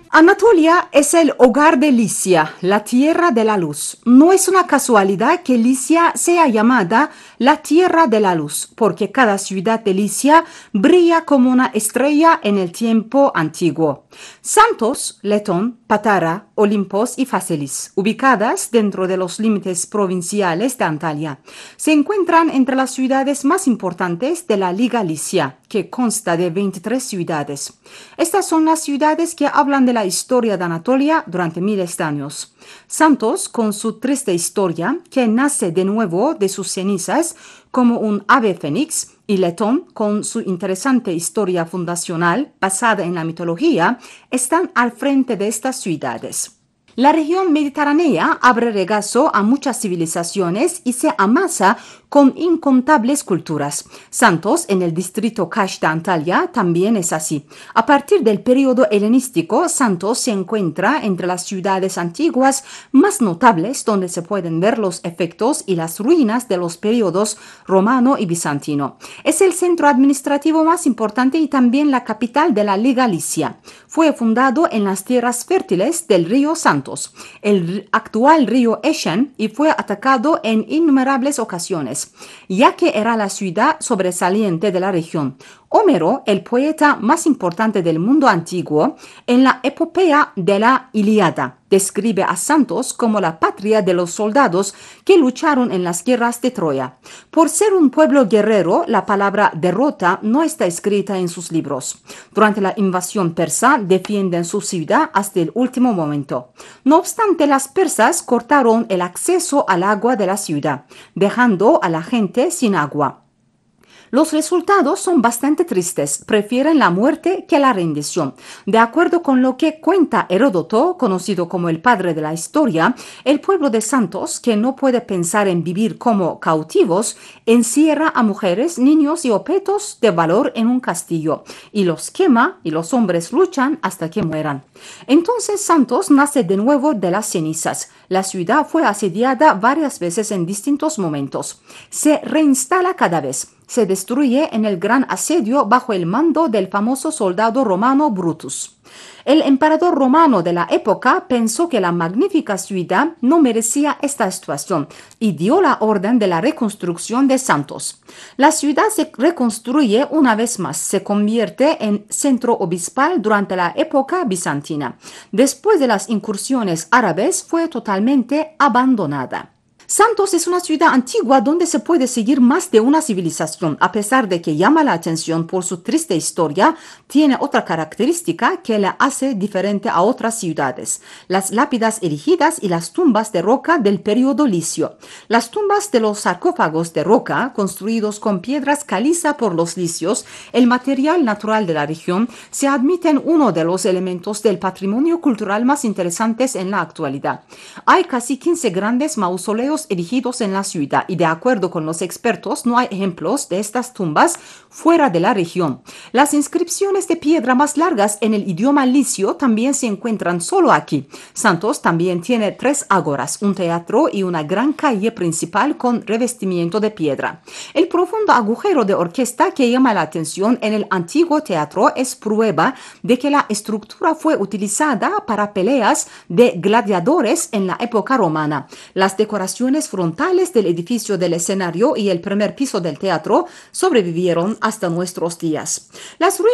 Anatolia es el hogar de Licia, la tierra de la luz. No es una casualidad que Licia sea llamada la tierra de la luz, porque cada ciudad de Licia brilla como una estrella en el tiempo antiguo. Santos, Letón, Patara, Olimpos y Faselis, ubicadas dentro de los límites provinciales de Antalya, se encuentran entre las ciudades más importantes de la Liga Licia, que consta de 23 ciudades. Estas son las ciudades que hablan de la historia de Anatolia durante miles de años. Santos, con su triste historia, que nace de nuevo de sus cenizas como un ave fénix, y Letón, con su interesante historia fundacional basada en la mitología, están al frente de estas ciudades. La región mediterránea abre regazo a muchas civilizaciones y se amasa con incontables culturas. Santos, en el distrito Cash de Antalya, también es así. A partir del periodo helenístico, Santos se encuentra entre las ciudades antiguas más notables donde se pueden ver los efectos y las ruinas de los periodos romano y bizantino. Es el centro administrativo más importante y también la capital de la Liga Licia. Fue fundado en las tierras fértiles del río Santos, el actual río Eshan, y fue atacado en innumerables ocasiones, ya que era la ciudad sobresaliente de la región. Homero, el poeta más importante del mundo antiguo, en la epopeya de la Ilíada, describe a Santos como la patria de los soldados que lucharon en las guerras de Troya. Por ser un pueblo guerrero, la palabra derrota no está escrita en sus libros. Durante la invasión persa, defienden su ciudad hasta el último momento. No obstante, las persas cortaron el acceso al agua de la ciudad, dejando a la gente sin agua. Los resultados son bastante tristes, prefieren la muerte que la rendición. De acuerdo con lo que cuenta Heródoto, conocido como el padre de la historia, el pueblo de Santos, que no puede pensar en vivir como cautivos, encierra a mujeres, niños y objetos de valor en un castillo, y los quema y los hombres luchan hasta que mueran. Entonces Santos nace de nuevo de las cenizas. La ciudad fue asediada varias veces en distintos momentos. Se reinstala cada vez. Se destruye en el gran asedio bajo el mando del famoso soldado romano Brutus. El emperador romano de la época pensó que la magnífica ciudad no merecía esta situación y dio la orden de la reconstrucción de Santos. La ciudad se reconstruye una vez más, se convierte en centro obispal durante la época bizantina. Después de las incursiones árabes fue totalmente abandonada. Santos es una ciudad antigua donde se puede seguir más de una civilización. A pesar de que llama la atención por su triste historia, tiene otra característica que la hace diferente a otras ciudades: las lápidas erigidas y las tumbas de roca del periodo licio. Las tumbas de los sarcófagos de roca, construidos con piedras caliza por los licios, el material natural de la región, se admiten uno de los elementos del patrimonio cultural más interesantes en la actualidad. Hay casi 15 grandes mausoleos erigidos en la ciudad y, de acuerdo con los expertos, no hay ejemplos de estas tumbas fuera de la región. Las inscripciones de piedra más largas en el idioma licio también se encuentran solo aquí. Santos también tiene 3 ágoras, un teatro y una gran calle principal con revestimiento de piedra. El profundo agujero de orquesta que llama la atención en el antiguo teatro es prueba de que la estructura fue utilizada para peleas de gladiadores en la época romana. Las decoraciones frontales del edificio del escenario y el primer piso del teatro sobrevivieron hasta nuestros días. Las